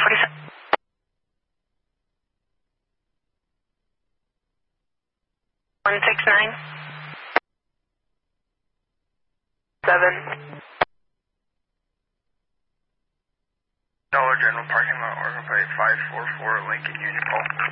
169. 7. Dollar General parking lot, Oregon Plate 544 Lincoln Union Pole.